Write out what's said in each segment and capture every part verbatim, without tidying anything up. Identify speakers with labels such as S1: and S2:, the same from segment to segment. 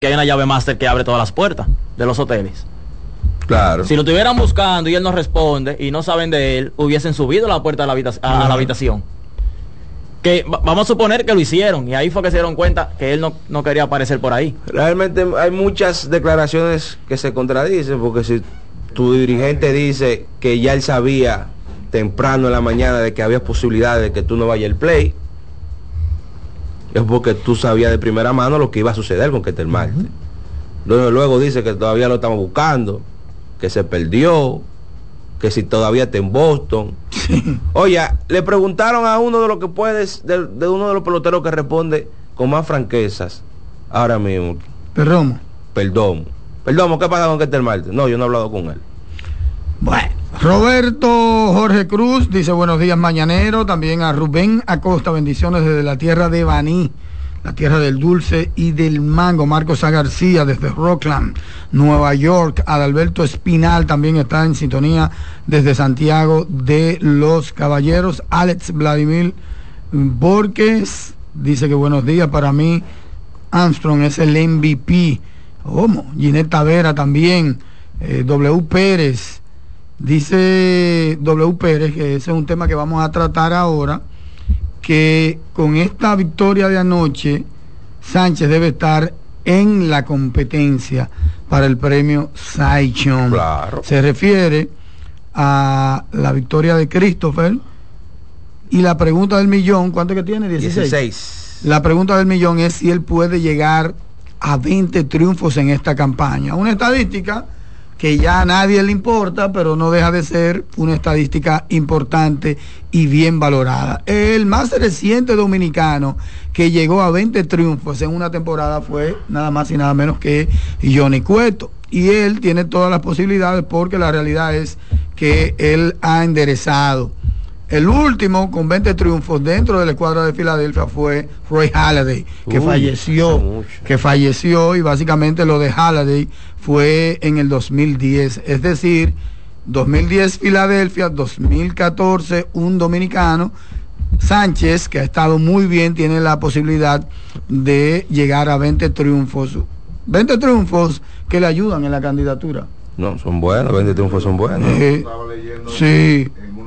S1: que hay una llave máster que abre todas las puertas de los hoteles.
S2: Claro.
S1: Si lo estuvieran buscando y él no responde y no saben de él, hubiesen subido la puerta a la, habitac- a, a la habitación. Que vamos a suponer que lo hicieron y ahí fue que se dieron cuenta que él no, no quería aparecer por ahí.
S2: Realmente hay muchas declaraciones que se contradicen, porque si tu dirigente dice que ya él sabía temprano en la mañana de que había posibilidades de que tú no vayas al play, es porque tú sabías de primera mano lo que iba a suceder con Ketel Marte. Uh-huh. Luego, luego dice que todavía lo estamos buscando, que se perdió, que si todavía está en Boston. Oye, le preguntaron a uno de los que puedes, de, de uno de los peloteros que responde con más franquezas ahora mismo.
S3: Perdomo.
S2: Perdón. Perdón, ¿qué pasa con Ketel Marte? No, yo no he hablado con él.
S3: Bueno, Roberto Jorge Cruz dice buenos días mañanero, también a Rubén Acosta, bendiciones desde la tierra de Baní, la tierra del dulce y del mango. Marcos A. García desde Rockland, Nueva York. Adalberto Espinal también está en sintonía desde Santiago de los Caballeros. Alex Vladimir Borges dice que buenos días, para mí Armstrong es el M V P. ¿Cómo? Ginette Tavera también. eh, W. Pérez dice W. Pérez que ese es un tema que vamos a tratar ahora, que con esta victoria de anoche Sánchez debe estar en la competencia para el premio Cy Young.
S2: Claro.
S3: Se refiere a la victoria de Christopher y la pregunta del millón, ¿cuánto que tiene? dieciséis.
S2: dieciséis.
S3: La pregunta del millón es si él puede llegar a veinte triunfos en esta campaña. Una estadística que ya a nadie le importa, pero no deja de ser una estadística importante y bien valorada. El más reciente dominicano que llegó a veinte triunfos en una temporada fue nada más y nada menos que Johnny Cueto. Y él tiene todas las posibilidades, porque la realidad es que él ha enderezado. El último con veinte triunfos dentro de la escuadra de Filadelfia fue Roy Halladay, que Uy, falleció, que falleció y básicamente lo de Halladay fue en el dos mil diez, es decir, dos mil diez Filadelfia, dos mil catorce un dominicano. Sánchez, que ha estado muy bien, tiene la posibilidad de llegar a veinte triunfos, veinte triunfos que le ayudan en la candidatura.
S2: No, son buenos, veinte triunfos son buenos.
S3: Eh, sí.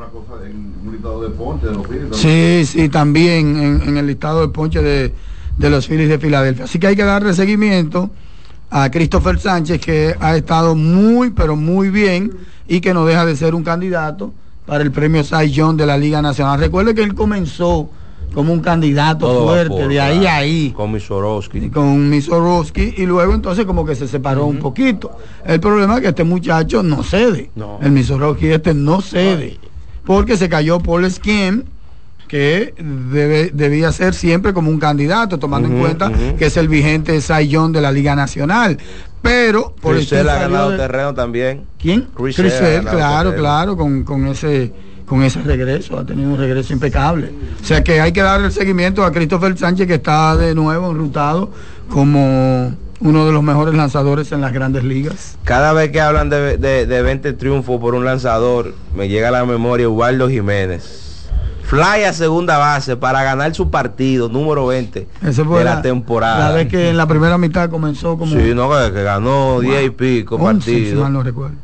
S4: De ponche de los Phillies,
S3: sí, sí, también en, en el listado de ponche de, de los Phillies de Filadelfia. Así que hay que darle seguimiento a Christopher Sánchez, que ha estado muy, pero muy bien y que no deja de ser un candidato para el premio Cy Young de la Liga Nacional. Recuerde que él comenzó como un candidato Todo fuerte, vapor, de ahí a ahí.
S2: Con Misorowski.
S3: Con Misorowski, y luego entonces como que se separó uh-huh. un poquito. El problema es que este muchacho no cede. No. El Misorowski este no cede. Ay. Porque se cayó Paul Skeem, que debe, debía ser siempre como un candidato, tomando uh-huh, en cuenta uh-huh. que es el vigente Cy Young de la Liga Nacional. Pero por
S2: Chris Sale ha ganado de... terreno también.
S3: ¿Quién? Chris Sale, claro, terreno. claro, con, con ese con ese regreso, ha tenido un regreso impecable. O sea que hay que darle el seguimiento a Christopher Sánchez, que está de nuevo enrutado como uno de los mejores lanzadores en las grandes ligas.
S2: Cada vez que hablan de, de, de veinte triunfos por un lanzador, me llega a la memoria Ubaldo Jiménez. Fly a segunda base para ganar su partido número veinte de la, la temporada.
S3: La vez que en la primera mitad comenzó como...
S2: Sí, no, que, que ganó diez wow. y pico partidos.
S3: Si mal no recuerdo.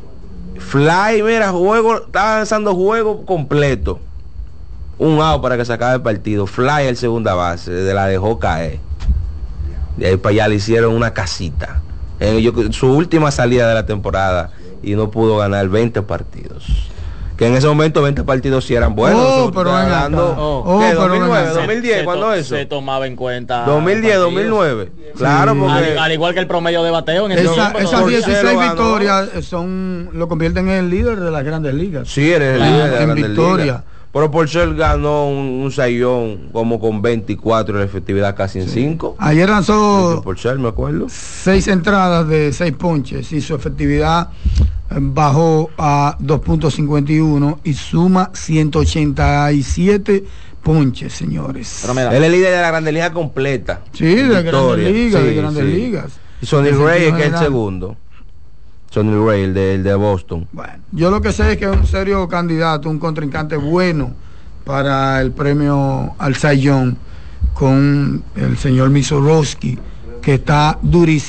S2: Fly, mira, juego, estaba lanzando juego completo. Un out para que se acabe el partido. Fly al segunda base, de la dejó caer. De ahí para allá le hicieron una casita. Eh, yo, su última salida de la temporada, y no pudo ganar veinte partidos. Que en ese momento veinte partidos sí eran buenos.
S3: Oh, pero ganando.
S2: Oh, oh, ¿qué? dos mil nueve, dos mil diez, ¿cuándo eso?
S1: Se tomaba en cuenta.
S2: dos mil diez, dos mil nueve. Sí. Claro, porque
S1: al, al igual que el promedio de bateo en ese
S3: Esa,
S1: tiempo.
S3: Esas dieciséis victorias son, lo convierten en el líder de las grandes ligas.
S2: Sí, eres el líder de las grandes
S3: victoria.
S2: ligas. Pero por ser ganó un, un sayón como con veinticuatro, la efectividad casi en cinco.
S3: Sí. Ayer lanzó
S2: por ser, me acuerdo.
S3: seis entradas de seis ponches y su efectividad bajó a dos punto cincuenta y uno y suma ciento ochenta y siete ponches, señores.
S2: Él es el líder de la Grandes Ligas completa.
S3: Sí, de las Grandes Ligas,
S2: sí,
S3: de Grandes
S2: sí.
S3: Ligas.
S2: Y Sonny Ray es que es el segundo. Sonny Ray, el de, el de Boston.
S3: Bueno, yo lo que sé es que es un serio candidato, un contrincante bueno para el premio al Cy Young, con el señor Misorowski, que está durísimo.